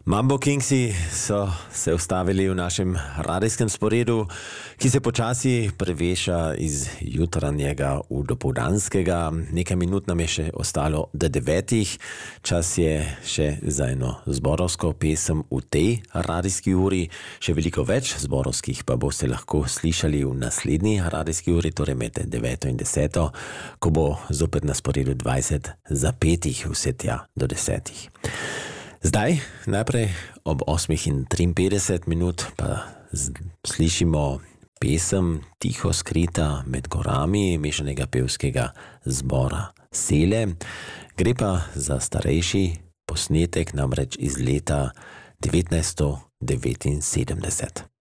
Mambo Kingsi so se ustavili v našem radijskem sporedu, ki se počasi preveša iz jutranjega v dopoldanskega. Nekaj minut nam je še ostalo do 9. Čas je še za eno zborovsko pesem v tej radijski uri. Še veliko več zborovskih pa boste lahko slišali v naslednji radijski uri, torej med 9 in 10, ko bo zopet na sporedu 20 zapetih vse tja do 10. Zdaj, najprej ob 8:53 pa slišimo pesem Tiho skrita med gorami mešanega pevskega zbora Sele. Gre pa za starejši posnetek, namreč iz leta 1979.